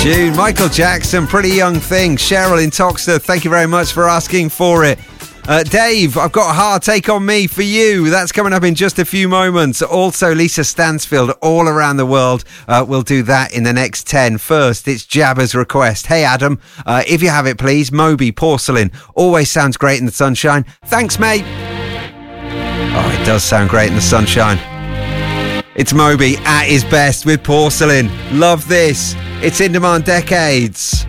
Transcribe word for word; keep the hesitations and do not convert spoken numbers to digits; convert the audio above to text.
tune. Michael Jackson, Pretty Young Thing. Cheryl in Toxteth, thank you very much for asking for it. Uh, Dave, I've got a hard take on me for you. That's coming up in just a few moments. Also, Lisa Stansfield, All Around the World. Uh, we'll do that in the next ten. First, it's Jabba's request. Hey, Adam, uh, if you have it, please. Moby, Porcelain. Always sounds great in the sunshine. Thanks, mate. Oh, it does sound great in the sunshine. It's Moby at his best with Porcelain. Love this. It's In Demand Decades.